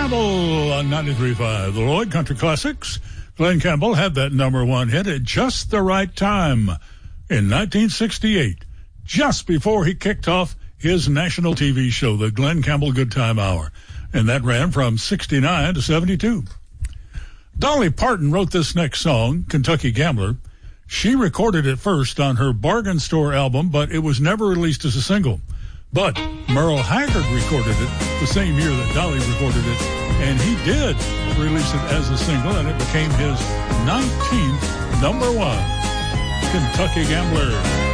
Campbell on 93.5, the Lloyd Country Classics. Glenn Campbell had that number one hit at just the right time in 1968, just before he kicked off his national TV show, the Glenn Campbell Good Time Hour. And that ran from 69 to 72. Dolly Parton wrote this next song, Kentucky Gambler. She recorded it first on her Bargain Store album, but it was never released as a single. But Merle Haggard recorded it the same year that Dolly recorded it, and he did release it as a single, and it became his 19th number one, Kentucky Gambler.